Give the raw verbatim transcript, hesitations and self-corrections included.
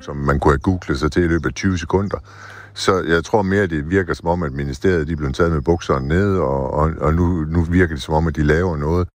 som man kunne have googlet sig til i løbet af tyve sekunder. Så jeg tror mere, det virker som om, at ministeriet de er blevet taget med bukserne nede, og, og, og nu, nu virker det som om, at de laver noget,